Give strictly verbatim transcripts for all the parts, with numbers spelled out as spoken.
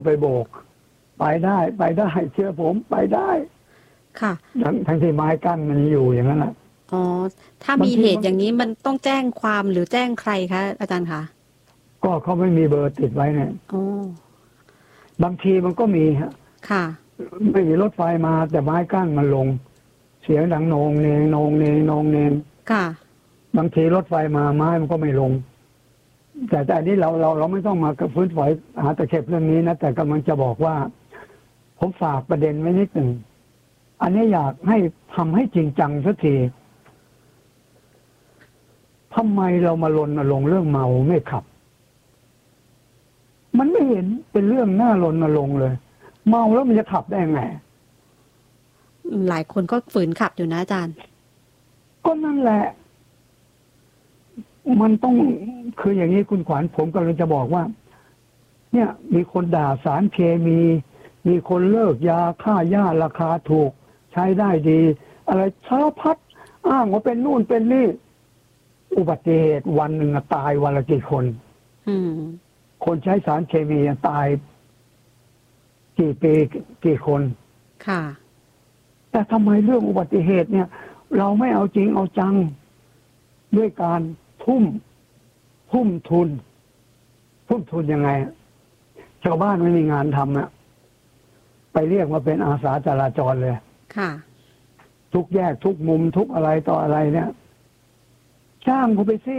ไปโบกไปได้ไปได้เชื่อผมไปได้ค่ะทั้งทั้งที่ไม้กั้นมันอยู่อย่างนั้นแหละอ๋อถ้ามีเหตุอย่างนี้มันต้องแจ้งความหรือแจ้งใครคะอาจารย์คะก็เขาไม่มีเบอร์ติดไว้เนี่ยอ๋บางทีมันก็มีฮะค่ะไม่มีรถไฟมาแต่ไม้กั้นมันลงเสียงดังโหนงเนงโหนงเนงโหนงเนงค่ะบางทีรถไฟมาไม้มันก็ไม่ลงแต่แต่อันนี้เราเราเราไม่ต้องมากระฟื้นฝอยหาตะเข็บเรื่องนี้นะแต่กำลังจะบอกว่าผมฝากประเด็นไว้นิดหนึ่งอันนี้อยากให้ทำให้จริงจังสักทีทำไมเรามารณรงค์เรื่องเมาไม่ขับมันไม่เห็นเป็นเรื่องน่ารณรงค์เลยเมาแล้วมันจะขับได้ไงหลายคนก็ฝืนขับอยู่นะอาจารย์ก็นั่นแหละมันต้องคืออย่างนี้คุณขวัญผมกำลังจะบอกว่าเนี่ยมีคนด่าสารเคมีมีคนเลิกยาฆ่าหญ้าราคาถูกใช้ได้ดีอะไรสารพัดอ้างว่าเป็นนู่นเป็นนี่อุบัติเหตุวันหนึ่งตายวันละกี่คนอืมคนใช้สารเคมีตายกี่ปีกี่คนค่ะแต่ทำไมเรื่องอุบัติเหตุเนี่ยเราไม่เอาจริงเอาจังด้วยการทุ่มทุ่มทุนทุ่มทุนยังไงชาวบ้านไม่มีงานทำอะไปเรียกมาเป็นอาสาจราจรเลยค่ะทุกแยกทุกมุมทุกอะไรต่ออะไรเนี่ยจ้างเขาไปสิ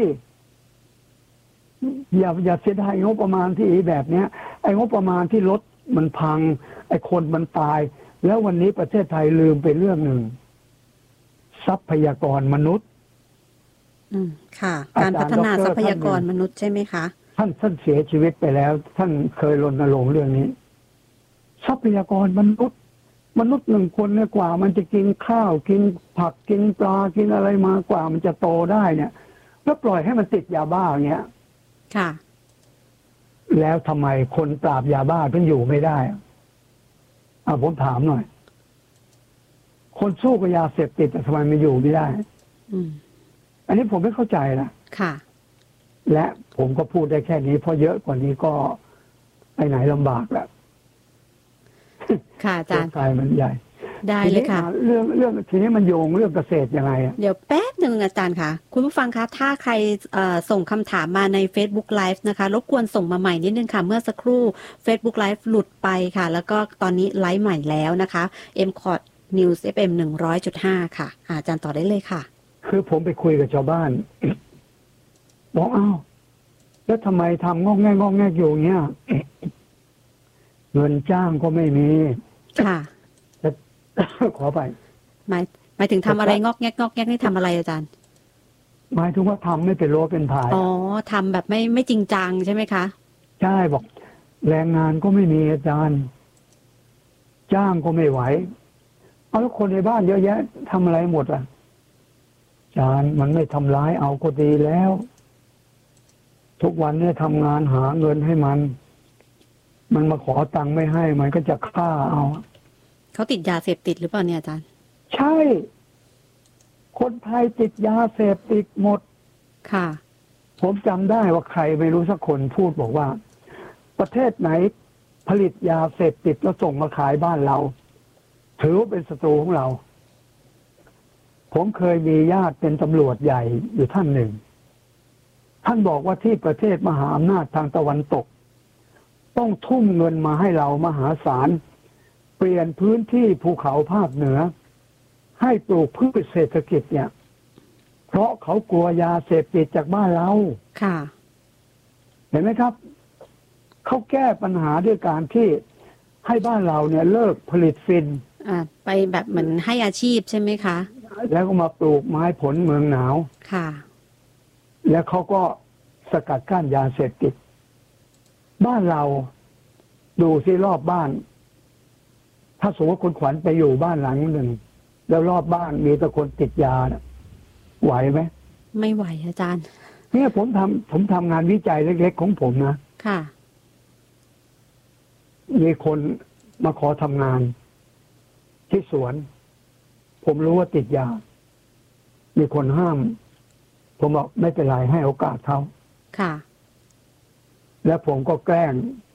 อย่าอย่าเสียดายงบประมาณที่แบบเนี้ยไอ้งบประมาณที่รถมันพังไอ้คนมันตายแล้ววันนี้ประเทศไทยลืมไปเรื่องหนึ่งทรัพยากรมนุษย์อืมค่ะการพัฒนาทรัพยากรมนุษย์ใช่ไหมคะท่านท่านเสียชีวิตไปแล้วท่านเคยรณรงค์เรื่องนี้ทรัพยากรมนุษย์มนุษย์หนึ่งคนเนี่ยกว่ามันจะกินข้าวกินผักกินปลากินอะไรมากว่ามันจะโตได้เนี่ยแล้วปล่อยให้มันติดยาบ้าอย่างเงี้ยค่ะแล้วทำไมคนปราบยาบ้าถึงอยู่ไม่ได้อ่ะผมถามหน่อยคนสู้กับยาเสพติดทำไมมันอยู่ไม่ได้อืมอันนี้ผมไม่เข้าใจนะค่ะและผมก็พูดได้แค่นี้เพราะเยอะกว่านี้ก็ไปไหนลำบากแล้วค่ะอาจารย์กายมันใหญ่ได้เลยค่ะเรื่องเรื่องทีนี้มันโยงเรื่องเกษตรยังไงเดี๋ยวแป๊บหนึ่งอาจารย์ค่ะคุณผู้ฟังคะถ้าใครส่งคำถามมาใน Facebook Live นะคะรบกวนส่งมาใหม่นิดนึงค่ะเมื่อสักครู่ Facebook Live หลุดไปค่ะแล้วก็ตอนนี้ไลฟ์ใหม่แล้วนะคะ เอ็ม คอท News เอฟ เอ็ม หนึ่งร้อยจุดห้า ค่ะอาจารย์ต่อได้เลยค่ะคือผมไปคุยกับชาวบ้านบอกอ้าวแล้วทำไมทำงอกแงกงอกแงกอยู่เงี้ยเงินจ้างก็ไม่มีค่ะขอไปหมายหมายถึงทำอะไรงอกแงกงอกแงกนี่ทำอะไรอาจารย์หมายถึงว่าทำไม่เป็นโลเป็นพายอ๋อทำแบบไม่ไม่จริงจังใช่ไหมคะใช่บอกแรงงานก็ไม่มีอาจารย์จ้างก็ไม่ไหวเอาแล้วคนในบ้านเยอะแยะทำอะไรหมดอ่ะอาจารย์มันไม่ทำร้ายเอาก็ดีแล้วทุกวันเนี่ยทำงานหาเงินให้มันมันมาขอตังค์ไม่ให้มันก็จะฆ่าเอาเขาติดยาเสพติดหรือเปล่าเนี่ยอาจารย์ใช่คนไทยติดยาเสพติดหมดค่ะผมจำได้ว่าใครไม่รู้สักคนพูดบอกว่าประเทศไหนผลิตยาเสพติดแล้วส่งมาขายบ้านเราถือว่าเป็นศัตรูของเราผมเคยมีญาติเป็นตำรวจใหญ่อยู่ท่านหนึ่งท่านบอกว่าที่ประเทศมหาอำนาจทางตะวันตกต้องทุ่มเงินมาให้เรามหาศาลเปลี่ยนพื้นที่ภูเขาภาคเหนือให้ปลูกพืชเศรษฐกิจเนี่ยเพราะเขากลัวยาเสพติดจากบ้านเราค่ะเห็นไหมครับเขาแก้ปัญหาด้วยการที่ให้บ้านเราเนี่ยเลิกผลิตฟินอ่าไปแบบเหมือนให้อาชีพใช่ไหมคะแล้วก็มาปลูกไม้ผลเมืองหนาวค่ะแล้วเขาก็สกัดกั้นยาเสพติดบ้านเราดูสิรอบบ้านถ้าสมมติคุณขวัญไปอยู่บ้านหลังหนึ่งแล้วรอบบ้านมีแต่คนติดยานะไหวไหมไม่ไหวอาจารย์เนี่ยผมทำผมทำงานวิจัยเล็กๆของผมนะค่ะมีคนมาขอทำงานที่สวนผมรู้ว่าติดยามีคนห้ามผมบอกไม่เป็นไรให้โอกาสเขาค่ะแล้วผมก็แกล้ง